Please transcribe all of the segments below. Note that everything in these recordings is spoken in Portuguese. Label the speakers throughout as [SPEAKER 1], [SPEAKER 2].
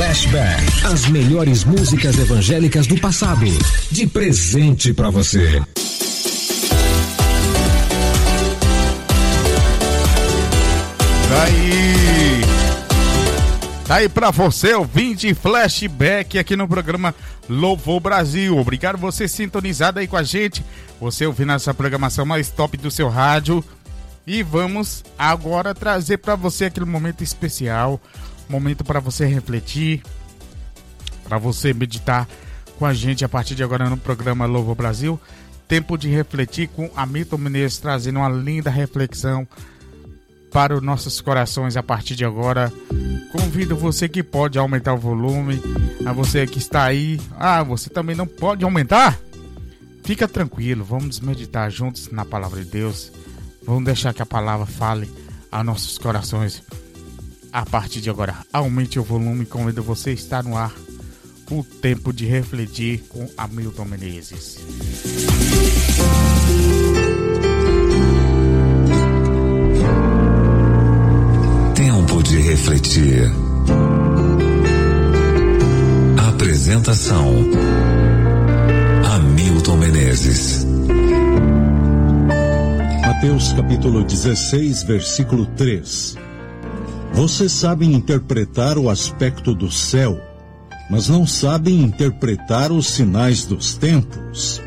[SPEAKER 1] Flashback, as melhores músicas evangélicas do passado, de presente pra você.
[SPEAKER 2] Tá aí pra você, ouvinte Flashback aqui no programa Louvor Brasil. Obrigado você sintonizado aí com a gente, você ouvindo essa programação mais top do seu rádio. E vamos agora trazer pra você aquele momento especial, momento para você refletir, para você meditar com a gente a partir de agora no programa Louvor Brasil. Tempo de refletir com Hamilton Menezes, trazendo uma linda reflexão para os nossos corações a partir de agora. Convido você que pode aumentar o volume, a você que está aí, você também não pode aumentar? Fica tranquilo, vamos meditar juntos na palavra de Deus. Vamos deixar que a palavra fale aos nossos corações. A partir de agora, aumente o volume, convido você a estar no ar. O tempo de refletir com Hamilton Menezes.
[SPEAKER 1] Tempo de refletir. Apresentação: Hamilton Menezes.
[SPEAKER 3] Mateus capítulo 16, versículo 3. Vocês sabem interpretar o aspecto do céu, mas não sabem interpretar os sinais dos tempos.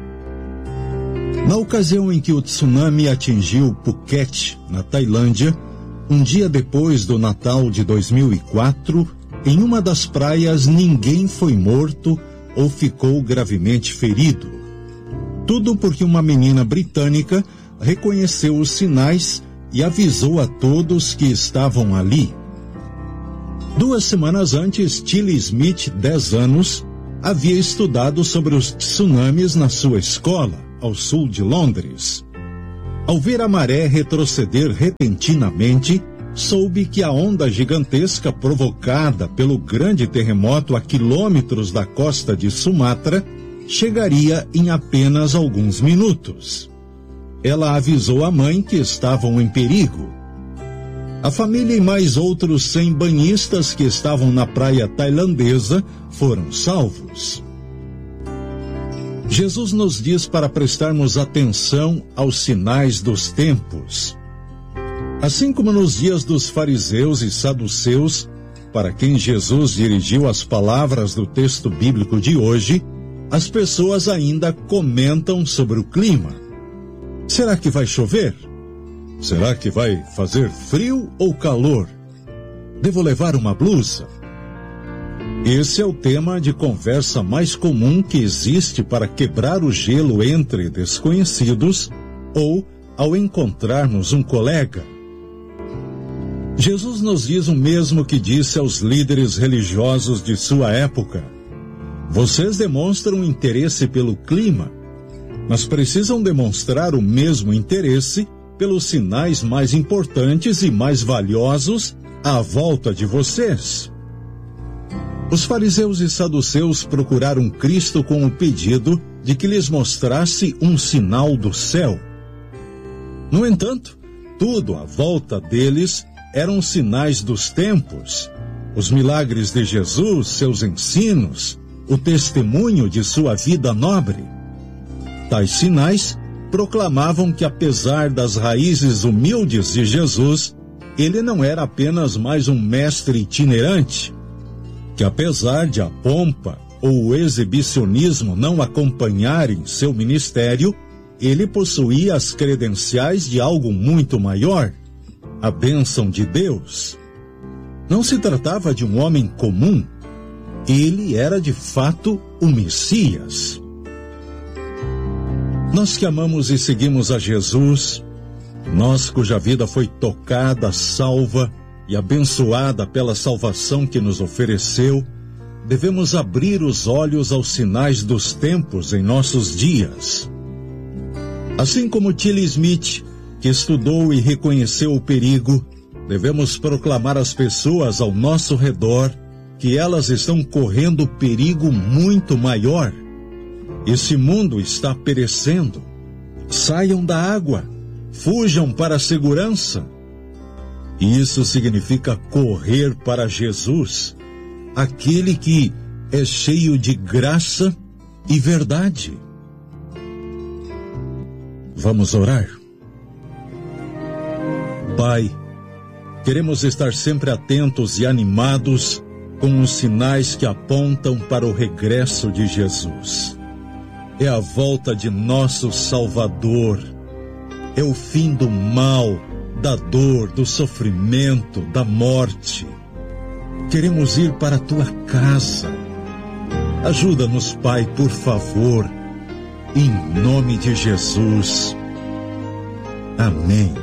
[SPEAKER 3] Na ocasião em que o tsunami atingiu Phuket, na Tailândia, um dia depois do Natal de 2004, em uma das praias ninguém foi morto ou ficou gravemente ferido. Tudo porque uma menina britânica reconheceu os sinais e avisou a todos que estavam ali. 2 semanas antes, Tilly Smith, 10 anos, havia estudado sobre os tsunamis na sua escola, ao sul de Londres. Ao ver a maré retroceder repentinamente, soube que a onda gigantesca provocada pelo grande terremoto a quilômetros da costa de Sumatra chegaria em apenas alguns minutos. Ela avisou a mãe que estavam em perigo. A família e mais outros 100 banhistas que estavam na praia tailandesa foram salvos. Jesus nos diz para prestarmos atenção aos sinais dos tempos. Assim como nos dias dos fariseus e saduceus, para quem Jesus dirigiu as palavras do texto bíblico de hoje, as pessoas ainda comentam sobre o clima. Será que vai chover? Será que vai fazer frio ou calor? Devo levar uma blusa? Esse é o tema de conversa mais comum que existe para quebrar o gelo entre desconhecidos ou ao encontrarmos um colega. Jesus nos diz o mesmo que disse aos líderes religiosos de sua época. Vocês demonstram interesse pelo clima, mas precisam demonstrar o mesmo interesse pelos sinais mais importantes e mais valiosos à volta de vocês. Os fariseus e saduceus procuraram Cristo com o pedido de que lhes mostrasse um sinal do céu. No entanto, tudo à volta deles eram sinais dos tempos, os milagres de Jesus, seus ensinos, o testemunho de sua vida nobre. Tais sinais proclamavam que, apesar das raízes humildes de Jesus, ele não era apenas mais um mestre itinerante, que apesar de a pompa ou o exibicionismo não acompanharem seu ministério, ele possuía as credenciais de algo muito maior, a bênção de Deus. Não se tratava de um homem comum, ele era de fato o Messias. Nós que amamos e seguimos a Jesus, nós cuja vida foi tocada, salva e abençoada pela salvação que nos ofereceu, devemos abrir os olhos aos sinais dos tempos em nossos dias. Assim como Tilly Smith, que estudou e reconheceu o perigo, devemos proclamar às pessoas ao nosso redor que elas estão correndo perigo muito maior. Esse mundo está perecendo. Saiam da água, fujam para a segurança. Isso significa correr para Jesus, aquele que é cheio de graça e verdade. Vamos orar? Pai, queremos estar sempre atentos e animados com os sinais que apontam para o regresso de Jesus. É a volta de nosso Salvador. É o fim do mal, da dor, do sofrimento, da morte. Queremos ir para a tua casa. Ajuda-nos, Pai, por favor. Em nome de Jesus. Amém.